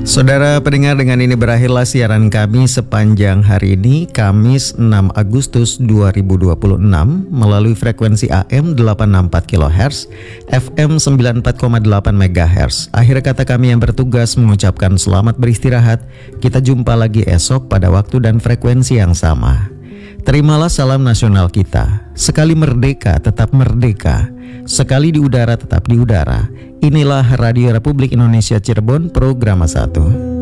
Saudara pendengar, dengan ini berakhirlah siaran kami sepanjang hari ini, Kamis 6 Agustus 2026 melalui frekuensi AM 864 kHz, FM 94,8 MHz. Akhir kata kami yang bertugas mengucapkan selamat beristirahat. Kita jumpa lagi esok pada waktu dan frekuensi yang sama. Terimalah salam nasional kita. Sekali merdeka tetap merdeka. Sekali di udara tetap di udara. Inilah Radio Republik Indonesia Cirebon, Programa 1.